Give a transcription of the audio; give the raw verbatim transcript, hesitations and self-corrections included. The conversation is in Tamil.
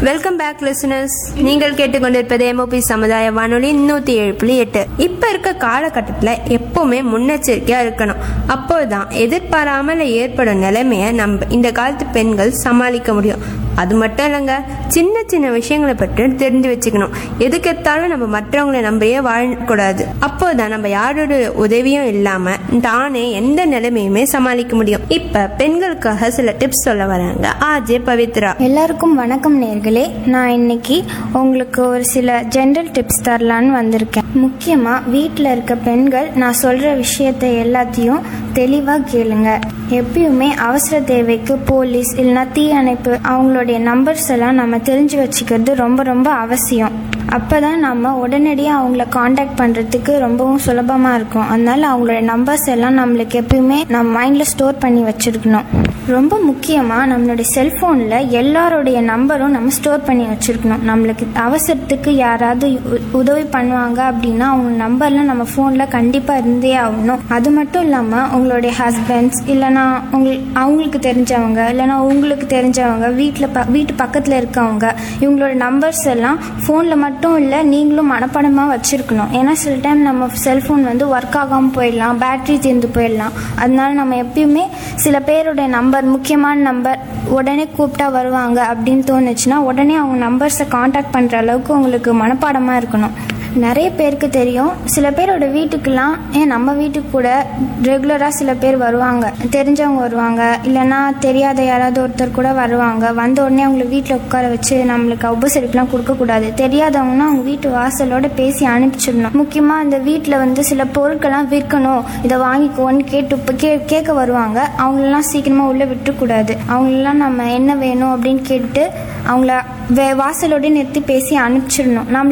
Welcome back listeners. நீங்கள் கேட்டுக்கொண்டிருப்பது எம்ஓபி சமுதாய வானொலி நூத்தி ஏழு புள்ளி எட்டு. இப்ப இருக்க காலகட்டத்துல எப்பவுமே முன்னெச்சரிக்கையா இருக்கணும். அப்போதான் எதிர்பாராமல் ஏற்படும் நிலைமைய நம்ம இந்த காலத்து பெண்கள் சமாளிக்க முடியும். அது மட்டும் இல்லைங்க, சின்ன சின்ன விஷயங்களை பற்றி தெரிஞ்சு வச்சுக்கணும். எதுக்கெடுத்தாலும் நம்ம மற்றவங்களை நம்பியே வாழக்கூடாது. அப்போதான் நம்ம யாரோட உதவியும் இல்லாம தானே எந்த நிலைமையுமே சமாளிக்க முடியும். இப்ப பெண்களுக்காக சில டிப்ஸ் சொல்ல வராங்க ஆர்ஜே பவித்ரா. எல்லாருக்கும் வணக்கம் நேர்களே. நான் இன்னைக்கு உங்களுக்கு ஒரு சில ஜென்ரல் டிப்ஸ் தரலான்னு வந்திருக்கேன். முக்கியமா வீட்டில் இருக்க பெண்கள் நான் சொல்ற விஷயத்தை எல்லாத்தையும் தெளிவா கேளுங்க. எப்பயுமே அவசர தேவைக்கு போலீஸ் இல்லைன்னா தீயணைப்பு அவங்களுடைய நம்பர்ஸ் எல்லாம் நம்ம தெரிஞ்சு வச்சுக்கிறது ரொம்ப ரொம்ப அவசியம். அப்போதான் நம்ம உடனடியாக அவங்கள காண்டாக்ட் பண்ணுறதுக்கு ரொம்பவும் சுலபமாக இருக்கும். அதனால அவங்களோட நம்பர்ஸ் எல்லாம் நம்மளுக்கு எப்பயுமே நம்ம மைண்டில் ஸ்டோர் பண்ணி வச்சுருக்கணும். ரொம்ப முக்கியமாக நம்மளுடைய செல்ஃபோனில் எல்லாருடைய நம்பரும் நம்ம ஸ்டோர் பண்ணி வச்சுருக்கணும். நம்மளுக்கு அவசரத்துக்கு யாராவது உதவி பண்ணுவாங்க அப்படின்னா அவங்க நம்பர்லாம் நம்ம ஃபோனில் கண்டிப்பாக இருந்தே ஆகணும். அது மட்டும் இல்லாமல் உங்களுடைய ஹஸ்பண்ட்ஸ் இல்லைனா உங்க அவங்களுக்கு தெரிஞ்சவங்க இல்லைனா உங்களுக்கு தெரிஞ்சவங்க வீட்டில் ப வீட்டு பக்கத்தில் இருக்கவங்க இவங்களோட நம்பர்ஸ் எல்லாம் ஃபோனில் மட்டும் மட்டும் இல்லை நீங்களும் மனப்பாடமாக வச்சுருக்கணும். ஏன்னா சில டைம் நம்ம செல்ஃபோன் வந்து ஒர்க் ஆகாமல் போயிடலாம், பேட்ரி தீர்ந்து போயிடலாம். அதனால நம்ம எப்பயுமே சில பேருடைய நம்பர் முக்கியமான நம்பர் உடனே கூப்பிட்டா வருவாங்க அப்படின்னு தோணுச்சுன்னா உடனே அவங்க நம்பர்ஸை காண்டாக்ட் பண்ணுற அளவுக்கு உங்களுக்கு மனப்பாடமாக இருக்கணும். நிறைய பேருக்கு தெரியும், சில பேரோட வீட்டுக்கெல்லாம் ஏன் நம்ம வீட்டுக்கு கூட ரெகுலராக சில பேர் வருவாங்க, தெரிஞ்சவங்க வருவாங்க, இல்லைன்னா தெரியாத யாராவது ஒருத்தர் கூட வருவாங்க. வந்த உடனே அவங்கள வீட்டில் உட்கார வச்சு நம்மளுக்கு உபசரிப்புலாம் கொடுக்கக்கூடாது. தெரியாதவங்கன்னா அவங்க வீட்டு வாசலோட பேசி அனுப்பிச்சிடணும். முக்கியமாக அந்த வீட்டில் வந்து சில பொருட்கள்லாம் விற்கணும், இதை வாங்கிக்கோன்னு கேட்டு இப்போ கே கேட்க வருவாங்க. அவங்களெல்லாம் சீக்கிரமாக உள்ளே விட்டுக்கூடாது. அவங்களெல்லாம் நம்ம என்ன வேணும் அப்படின்னு கேட்டு அவங்கள வாசலோட நிறுத்தி பேசி அனுப்பிச்சிடணும். நம்ம